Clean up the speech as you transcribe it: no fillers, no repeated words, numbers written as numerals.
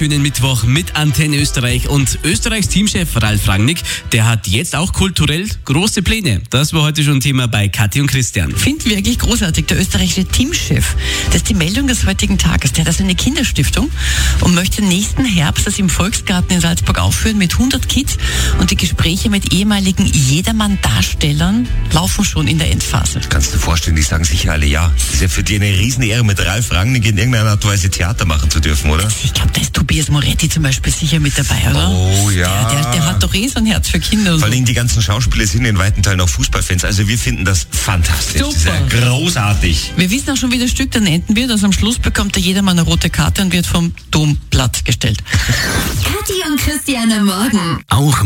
wunderschönen Mittwoch mit Antenne Österreich und Österreichs Teamchef Ralf Rangnick, der hat jetzt auch kulturell große Pläne. Das war heute schon Thema bei Kathi und Christian. Finden wir wirklich großartig, der österreichische Teamchef. Das ist die Meldung des heutigen Tages. Der hat also eine Kinderstiftung und möchte nächsten Herbst das im Volksgarten in Salzburg aufführen mit 100 Kids, und die Gespräche mit ehemaligen Jedermann-Darstellern laufen schon in der Endphase. Kannst du dir vorstellen, die sagen sicher alle ja. Das ist ja für die eine Riesenehre, mit Ralf Rangnick in irgendeiner Art und Weise Theater machen zu dürfen, oder? Ich glaube, da ist Tobias Moretti zum Beispiel sicher mit dabei, oder? Oh ja. Der hat doch so ein Herz für Kinder. Vor allem die ganzen Schauspieler sind in weiten Teilen auch Fußballfans. Also wir finden das fantastisch. Super. Das ist ja großartig. Wir wissen auch schon, wie das Stück dann enden wird. Also am Schluss bekommt da jedermann eine rote Karte und wird vom Domplatz gestellt. Kathi und Christian am Morgen. Auch